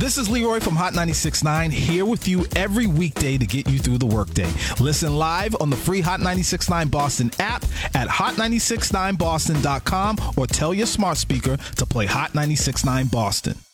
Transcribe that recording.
This is Leroy from Hot 96.9, here with you every weekday to get you through the workday. Listen live on the free Hot 96.9 Boston app at hot969boston.com or tell your smart speaker to play Hot 96.9 Boston.